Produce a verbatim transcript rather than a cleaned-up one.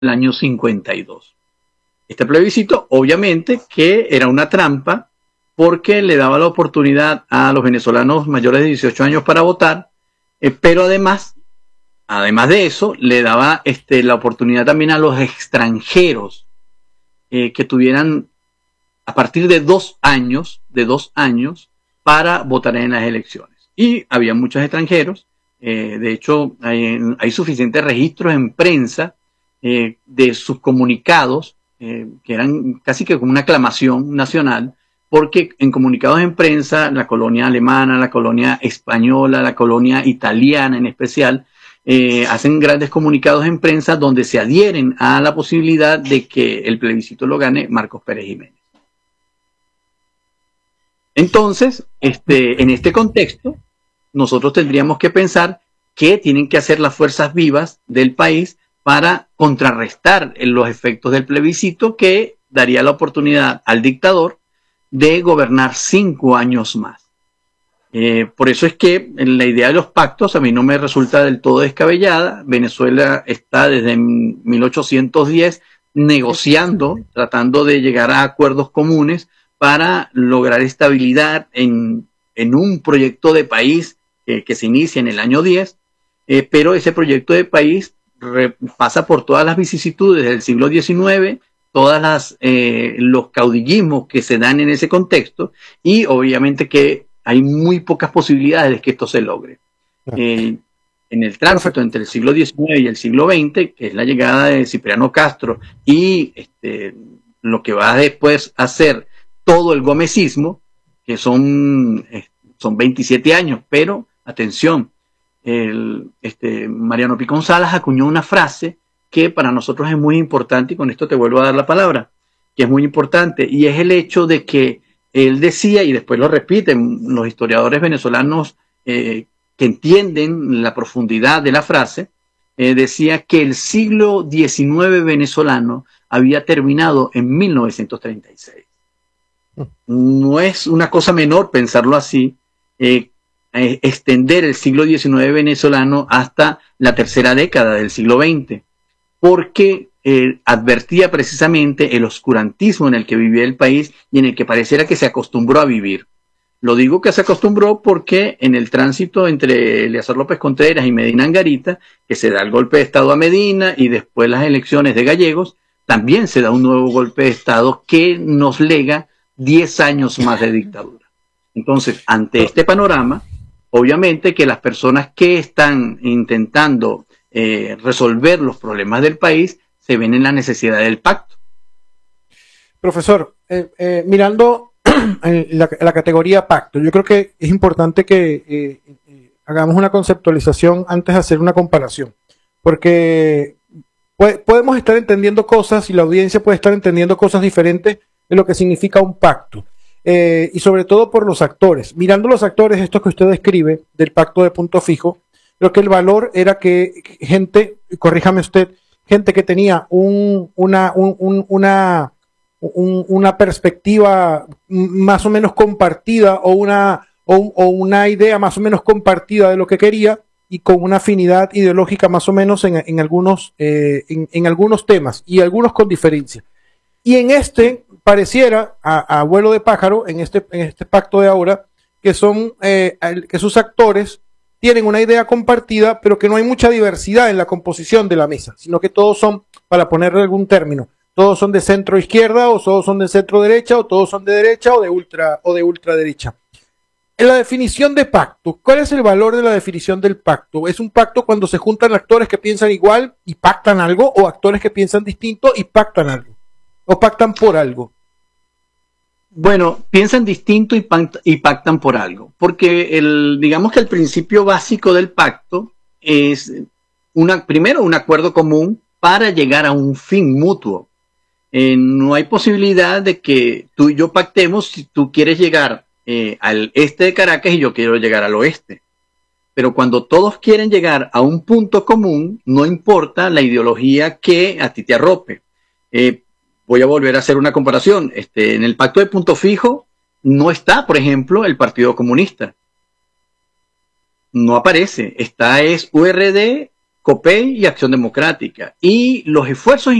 el año cincuenta y dos. Este plebiscito, obviamente, que era una trampa porque le daba la oportunidad a los venezolanos mayores de dieciocho años para votar, eh, pero además, además de eso, le daba este, la oportunidad también a los extranjeros eh, que tuvieran a partir de dos años, de dos años, para votar en las elecciones. Y había muchos extranjeros, eh, de hecho, hay, hay suficientes registros en prensa eh, de sus comunicados, eh, que eran casi que como una aclamación nacional, porque en comunicados en prensa, la colonia alemana, la colonia española, la colonia italiana en especial, eh, hacen grandes comunicados en prensa donde se adhieren a la posibilidad de que el plebiscito lo gane Marcos Pérez Jiménez. Entonces, este, en este contexto, nosotros tendríamos que pensar qué tienen que hacer las fuerzas vivas del país para contrarrestar los efectos del plebiscito que daría la oportunidad al dictador de gobernar cinco años más. Eh, por eso es que la idea de los pactos a mí no me resulta del todo descabellada. Venezuela está desde mil ochocientos diez negociando, tratando de llegar a acuerdos comunes para lograr estabilidad en, en un proyecto de país eh, que se inicia en el año diez, eh, pero ese proyecto de país re, pasa por todas las vicisitudes del siglo diecinueve, todas las eh, los caudillismos que se dan en ese contexto, y obviamente que hay muy pocas posibilidades de que esto se logre. Eh, en el tránsito entre el siglo diecinueve y el siglo veinte, que es la llegada de Cipriano Castro y este, lo que va después a ser todo el gomecismo, que son, eh, son veintisiete años, pero atención, el, este, Mariano Picón Salas acuñó una frase que para nosotros es muy importante, y con esto te vuelvo a dar la palabra, que es muy importante, y es el hecho de que él decía, y después lo repiten los historiadores venezolanos eh, que entienden la profundidad de la frase, eh, decía que el siglo diecinueve venezolano había terminado en mil novecientos treinta y seis. No es una cosa menor pensarlo así, eh, eh, extender el siglo diecinueve venezolano hasta la tercera década del siglo veinte, porque eh, advertía precisamente el oscurantismo en el que vivía el país y en el que pareciera que se acostumbró a vivir. Lo digo que se acostumbró porque en el tránsito entre Eleazar López Contreras y Medina Angarita, que se da el golpe de Estado a Medina y después las elecciones de Gallegos, también se da un nuevo golpe de Estado que nos lega diez años más de dictadura. Entonces, ante este panorama, obviamente que las personas que están intentando eh, resolver los problemas del país se ven en la necesidad del pacto. Profesor, eh, eh, mirando la, la categoría pacto, yo creo que es importante que eh, eh, hagamos una conceptualización antes de hacer una comparación, porque puede, podemos estar entendiendo cosas y la audiencia puede estar entendiendo cosas diferentes de lo que significa un pacto, eh, y sobre todo por los actores. Mirando los actores, estos que usted describe del pacto de Punto Fijo, creo que el valor era que gente, corríjame usted, gente que tenía un, una, un, un, una, un, una perspectiva más o menos compartida o una, o, o una idea más o menos compartida de lo que quería y con una afinidad ideológica más o menos en, en, algunos, eh, en, en algunos temas y algunos con diferencia. Y en este pareciera, a, a vuelo de pájaro, en este, en este pacto de ahora, que son eh, que sus actores tienen una idea compartida, pero que no hay mucha diversidad en la composición de la mesa, sino que todos son, para ponerle algún término, todos son de centro izquierda, o todos son de centro derecha, o todos son de derecha o de ultra o de ultraderecha. En la definición de pacto, ¿cuál es el valor de la definición del pacto? ¿Es un pacto cuando se juntan actores que piensan igual y pactan algo, o actores que piensan distinto y pactan algo? ¿O pactan por algo? Bueno, piensan distinto y, y pactan por algo, porque el, digamos que el principio básico del pacto es una, primero un acuerdo común para llegar a un fin mutuo. Eh, no hay posibilidad de que tú y yo pactemos si tú quieres llegar eh, al este de Caracas y yo quiero llegar al oeste. Pero cuando todos quieren llegar a un punto común, no importa la ideología que a ti te arrope. Eh, Voy a volver a hacer una comparación. Este, en el pacto de Punto Fijo no está, por ejemplo, el Partido Comunista. No aparece. Está es U R D COPEI y Acción Democrática. Y los esfuerzos